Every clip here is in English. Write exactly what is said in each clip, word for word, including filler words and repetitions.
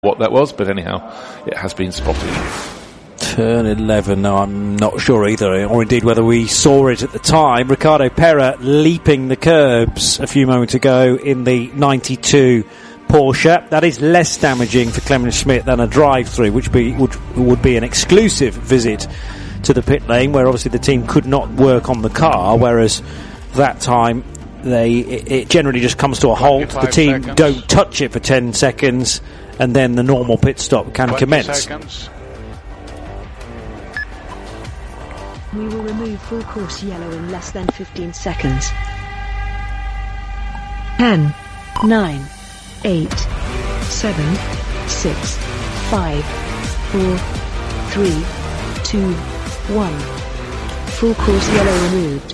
what that was, but anyhow, it has been spotted. Turn eleven, no, I'm not sure either, or indeed whether we saw it at the time. Riccardo Pera leaping the curbs a few moments ago in the ninety-two Porsche. That is less damaging for Clement Schmidt than a drive-through, which be, would, would be an exclusive visit to the pit lane, where obviously the team could not work on the car, whereas that time they it, it generally just comes to a halt. The team seconds. Don't touch it for ten seconds, and then the normal pit stop can commence. Seconds. We will remove full course yellow in less than fifteen seconds. ten, nine, eight, seven, six, five, four, three, two, one. Full course yellow removed.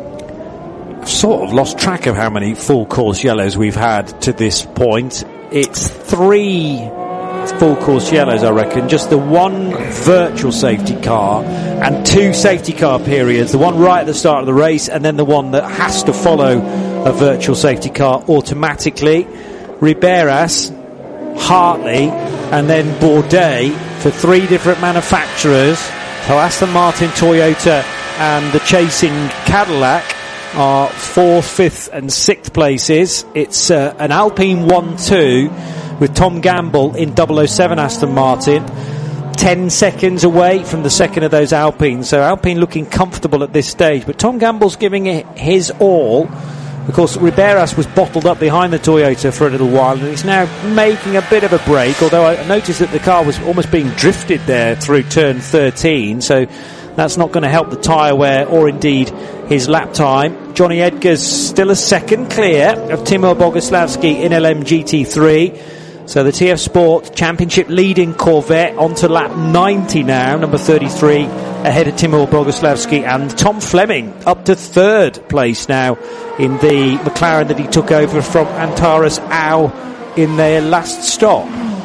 I've sort of lost track of how many full course yellows we've had to this point. It's three full course yellows, I reckon. Just the one virtual safety car and two safety car periods. The one right at the start of the race, and then the one that has to follow a virtual safety car automatically. Riberas, Hartley, and then Bourdais for three different manufacturers. So Aston Martin, Toyota, and the chasing Cadillac are fourth, fifth, and sixth places. It's uh, an Alpine one two with Tom Gamble in double oh seven Aston Martin, ten seconds away from the second of those Alpines. So Alpine looking comfortable at this stage, but Tom Gamble's giving it his all. Of course, Riberas was bottled up behind the Toyota for a little while, and he's now making a bit of a break, although I noticed that the car was almost being drifted there through turn thirteen, so that's not going to help the tyre wear or indeed his lap time. Johnny Edgar's still a second clear of Timo Boguslavski in L M G T three. So the T F Sport Championship leading Corvette onto lap ninety now, number thirty-three, ahead of Timo Boguslavski, and Tom Fleming up to third place now in the McLaren that he took over from Antares Au in their last stop.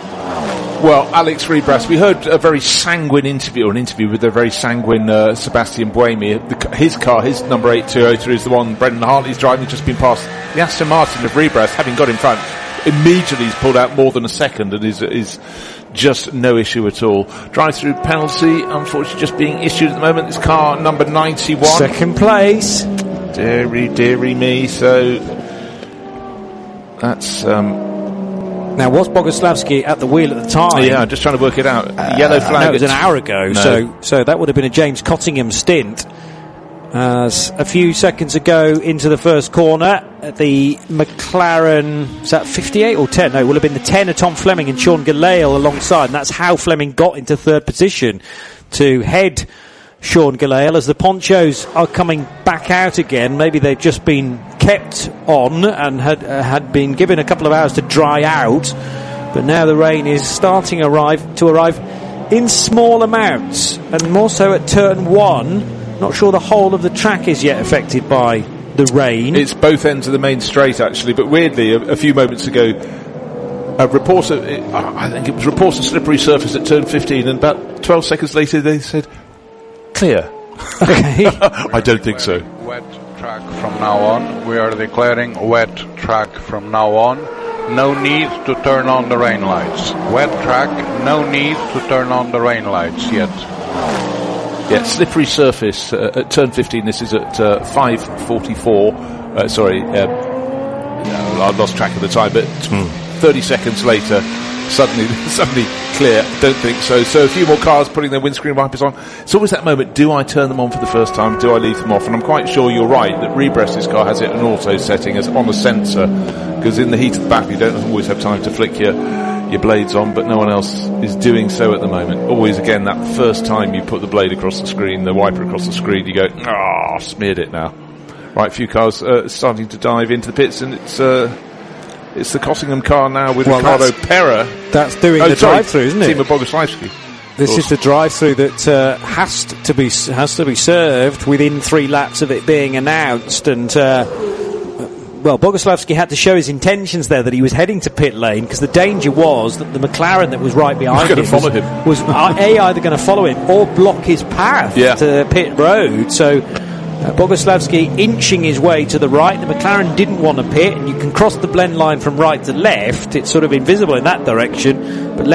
Well, Alex Riberas, we heard a very sanguine interview, or an interview with a very sanguine uh, Sebastian Buemi. The, his car, his number eight Toyota, is the one Brendan Hartley's driving, just been past the Aston Martin of Riberas, having got in front. Immediately he's pulled out more than a second and is is just no issue at all. Drive-through penalty, unfortunately, just being issued at the moment. This car, number ninety-one. Second place. Deary, deary me. So that's... Um, Now, was Boguslavski at the wheel at the time? Yeah, I'm just trying to work it out. Uh, Yellow flag. No, it was an hour ago, no. so so that would have been a James Cottingham stint. As a few seconds ago into the first corner, the McLaren, is that fifty-eight or ten? No, it will have been the ten of Tom Fleming and Sean Gelael alongside, and that's how Fleming got into third position, to head Sean Gelael as the ponchos are coming back out again. Maybe they've just been kept on and had uh, had been given a couple of hours to dry out, but now the rain is starting arrive to arrive in small amounts, and more so at turn one. Not sure the whole of the track is yet affected by the rain. It's both ends of the main straight, actually, but weirdly, a, a few moments ago, a reporter, I think it was reporter slippery surface at turn fifteen, and about twelve seconds later they said, clear. Okay. I don't think so. Wet track from now on. We are declaring wet track from now on. No need to turn on the rain lights. Wet track, no need to turn on the rain lights yet. Yeah, slippery surface uh, at turn fifteen. This is at uh, five forty-four. Uh, sorry, um, no, I lost track of the time, but mm. thirty seconds later, suddenly, suddenly clear. Don't think so. So a few more cars putting their windscreen wipers on. It's always that moment. Do I turn them on for the first time? Do I leave them off? And I'm quite sure you're right that Riberas' car has it an auto setting as on a sensor, because in the heat of the battle you don't always have time to flick your your blades on, but no one else is doing so at the moment. Always, again, that first time you put the blade across the screen, the wiper across the screen, you go, ah, oh, smeared it now. Right, a few cars uh, starting to dive into the pits, and it's uh, it's the Cottingham car now with well, Riccardo Pera. That's doing oh, the sorry, drive-through, isn't it? Timo Boguslavski. This is the drive-through that uh, has to be has to be served within three laps of it being announced, and uh, well, Boguslavski had to show his intentions there that he was heading to pit lane, because the danger was that the McLaren that was right behind him, follow was, him was A, either going to follow him or block his path yeah. to pit road. So Uh, Boguslavski inching his way to the right. The McLaren didn't want to pit, and you can cross the blend line from right to left. It's sort of invisible in that direction, but